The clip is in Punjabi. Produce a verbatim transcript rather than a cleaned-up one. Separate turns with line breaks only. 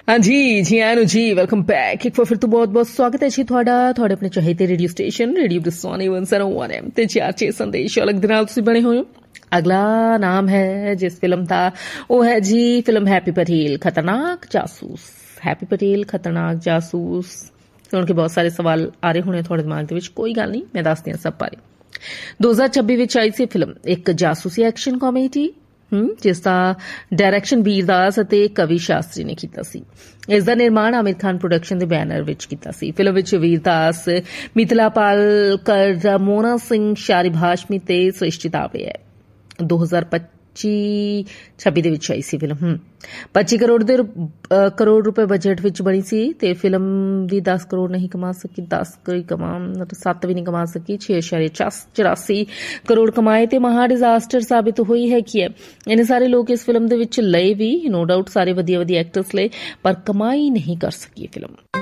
हाँ जी जी आनू जी वेलकम बैक एक बार फिर तो बहुत बहुत स्वागत है जी ਤੁਹਾਡਾ ਤੁਹਾਡੇ ਆਪਣੇ ਚਾਹੀਦੇ radio station radio ਬ੍ਰਿਸਟੋਨ one oh one M ਤੇ ਚਾਰ ਛੇ ਸੰਦੇਸ਼ ਅਲੱਗ ਦੇ ਨਾਲ ਤੁਸੀਂ ਬਣੇ ਹੋਏ ਹੋ। ਅਗਲਾ ਨਾਮ ਹੈ ਜਿਸ ਫਿਲਮ ਦਾ ਉਹ ਹੈ ਜੀ ਫਿਲਮ ਹੈਪੀ ਪਟੇਲ ਖਤਰਨਾਕ ਜਾਸੂਸ। ਹੈਪੀ ਪਟੇਲ ਖਤਰਨਾਕ ਜਾਸੂਸ ਸੁਣ ਕੇ ਬਹੁਤ ਸਾਰੇ ਸਵਾਲ ਆ ਰਹੇ ਹੋਣੇ ਤੁਹਾਡੇ ਦਿਮਾਗ ਦੇ ਵਿੱਚ। ਕੋਈ ਗੱਲ ਨਹੀਂ, ਮੈਂ ਦੱਸਦੀ ਹਾਂ ਸਭ ਬਾਰੇ। ਦੋ ਹਜ਼ਾਰ ਛੱਬੀ ਵਿੱਚ ਆਈ ਸੀ ਫਿਲਮ ਇੱਕ ਜਾਸੂਸੀ ਐਕਸ਼ਨ ਕਾਮੇਡੀ ਜਿਸ ਦਾ ਡਾਇਰੈਕਸ਼ਨ ਵੀਰਦਾਸ ਅਤੇ ਕਵੀ ਸ਼ਾਸਤਰੀ ਨੇ ਕੀਤਾ ਸੀ। ਇਸ ਦਾ ਨਿਰਮਾਣ ਆਮਿਰ ਖਾਨ ਪ੍ਰੋਡਕਸ਼ਨ ਦੇ ਬੈਨਰ ਵਿੱਚ ਕੀਤਾ ਸੀ। ਫਿਲਮ ਵਿੱਚ ਵੀਰਦਾਸ, ਮਿਥਿਲਾ ਪਾਲਕਰ, ਮੋਨਾ ਸਿੰਘ, ਸ਼ਾਰਿਬ ਹਾਸ਼ਮੀ ਤੇ ਸ੍ਰਿਸ਼ਟੀ ਦਾਵੇ ਹੈ। ਦੋ ਹਜ਼ਾਰ ਪੱਚੀ ਛੱਬੀ ਦੇ ਵਿੱਚ ਆਈ ਸੀ ਫਿਲਮ। ਪੱਚੀ ਕਰੋੜ ਦੇ ਕਰੋੜ ਰੁਪਏ ਬਜਟ ਵਿੱਚ ਬਣੀ ਸੀ ਤੇ ਫਿਲਮ ਵੀ ਦਸ ਕਰੋੜ ਨਹੀਂ ਕਮਾ ਸਕੀ, ਦਸ ਕੋਈ ਕਮਾ ਸੱਤ ਵੀ ਨਹੀਂ ਕਮਾ ਸਕੀ, ਛੇ ਇਸ਼ਾਰੇ ਚੁਰਾਸੀ ਕਰੋੜ ਕਮਾਏ ਤੇ ਮਹਾ ਡਿਜ਼ਾਸਟਰ ਸਾਬਿਤ ਹੋਈ ਹੈ ਕਿ ਇਹਨੇ ਸਾਰੇ ਲੋਕ ਇਸ ਫਿਲਮ ਦੇ ਵਿੱਚ ਲਏ ਵੀ, ਨੋ ਡਾਊਟ ਸਾਰੇ ਵਧੀਆ ਵਧੀਆ ਐਕਟਰਸ ਲਏ, ਪਰ ਕਮਾਈ ਨਹੀਂ ਕਰ ਸਕੀ ਫਿਲਮ।